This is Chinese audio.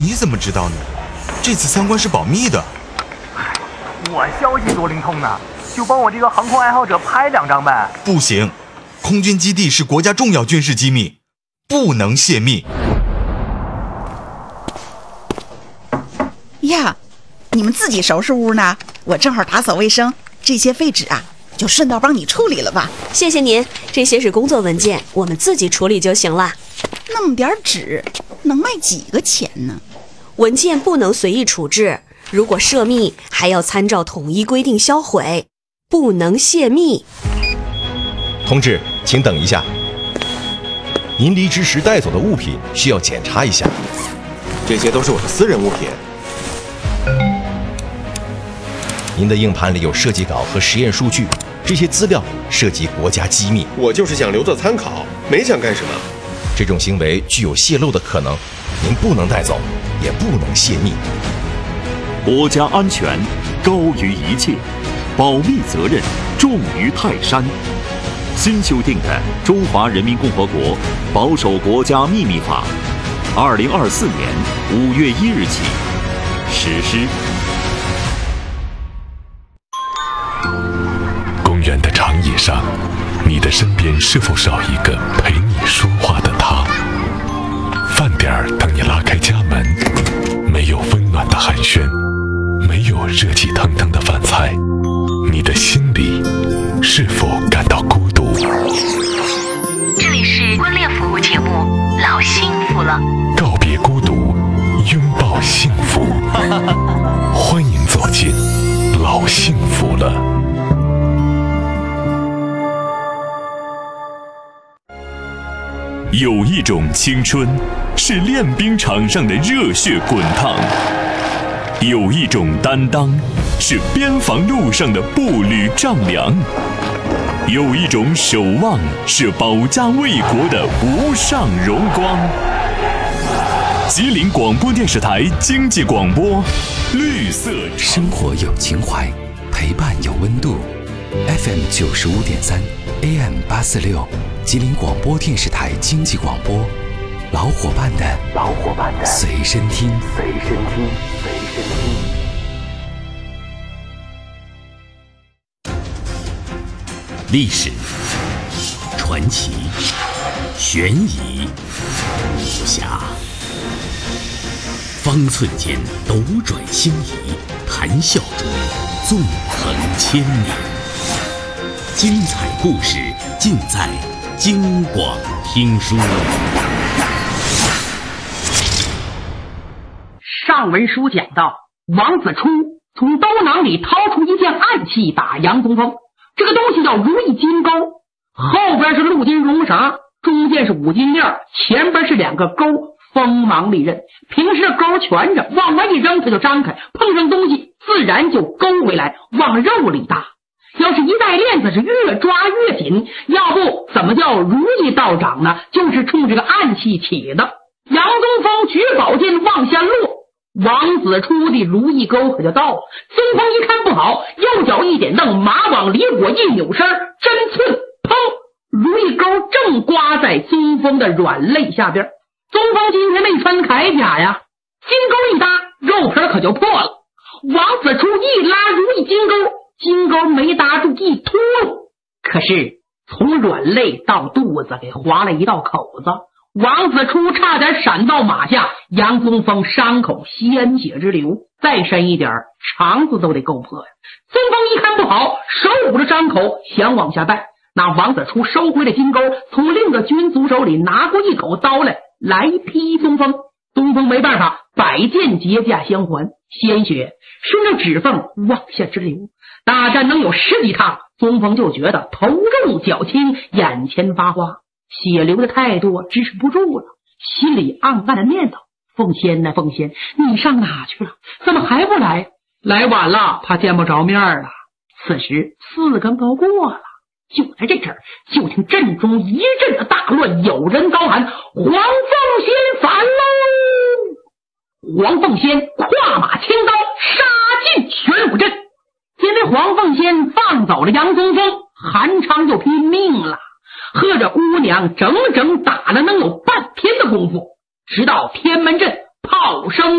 你怎么知道呢？这次参观是保密的。 我消息多灵通呢，就帮我这个航空爱好者拍2张呗。 不行，空军基地是国家重要军事机密，不能泄密。 呀，你们自己收拾屋呢？我正好打扫卫生，这些废纸啊，就顺道帮你处理了吧。 谢谢您，这些是工作文件，我们自己处理就行了。 那么点纸，能卖几个钱呢？ 文件不能随意处置，如果涉密，还要参照统一规定销毁，不能泄密。 同志，请等一下，您离职时带走的物品需要检查一下。 这些都是我的私人物品。 您的硬盘里有设计稿和实验数据，这些资料涉及国家机密。 我就是想留作参考，没想干什么。 这种行为具有泄露的可能，您不能带走，也不能泄密。 国家安全高于一切，保密责任重于泰山。新修订的《中华人民共和国保守国家秘密法》，2024年5月1日起实施。 公园的长椅上，你的身边是否少一个陪你说话的他？饭点儿等你拉开家门，没有温暖的寒暄，没有热气腾腾的饭菜，你的心里是否感到孤独？ 这里是婚恋服务节目《老幸福了》， 告别孤独，拥抱幸福。欢迎走进老幸福了。 有一种青春，是练兵场上的热血滚烫；有一种担当，是边防路上的步履丈量；有一种守望，是保家卫国的无上荣光。吉林广播电视台经济广播，绿色生活有情怀，陪伴有温度。FM 95.3 AM 846，吉林广播电视台经济广播，老伙伴的随身听。 历史、传奇、悬疑、武侠，方寸间斗转星移，谈笑中纵横千年。精彩故事尽在京广听书。 上文书讲到，王子初从兜囊里掏出一件暗器打杨宗峰，这个东西叫如意金钩，后边是陆金绒绳，中间是五金链，前边是2个钩，锋芒利刃。平时钩蜷着，往外一扔它就张开，碰上东西自然就勾回来，往肉里搭。要是一带链子是越抓越紧，要不怎么叫如意道长呢？就是冲这个暗器起的。杨宗峰举宝剑往下落，王子初的如意钩可就到了。宗峰一看不好，右脚一点蹬，马往里裹一扭身，针寸，砰！如意钩正刮在宗峰的软肋下边。宗峰今天没穿铠甲呀，金钩一搭，肉皮可就破了。王子初一拉如意金钩，金钩没搭住，一秃噜，可是从软肋到肚子给划了一道口子。王子初差点闪到马下，杨宗峰伤口鲜血直流，再深一点肠子都得够破呀。宗峰一看不好，手捂着伤口想往下带，那王子初收回了金钩，从另一个军卒手里拿过一口刀来劈宗峰。宗峰没办法，摆剑结架相还，鲜血顺着指缝往下直流。大战能有10几趟，宗峰就觉得头重脚轻，眼前发花，血流的太多，支持不住了，心里暗暗的念头：凤仙呐，凤仙，你上哪去了？怎么还不来？来晚了，怕见不着面了。此时4更都过了，就在这阵儿，就听阵中一阵的大乱，有人高喊：黄凤仙反喽！黄凤仙跨马牵刀杀进玄武阵。因为黄凤仙放走了杨宗峰，韩昌就拼命了，和着姑娘整整打了能有半天的功夫，直到天门阵炮声。